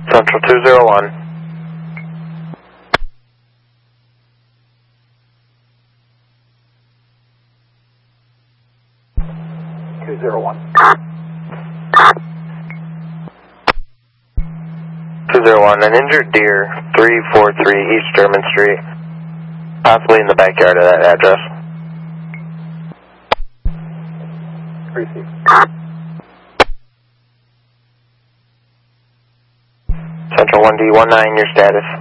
Central 201. An injured deer, 343 East German Street, possibly in the backyard of that address. Central 1D19, your status.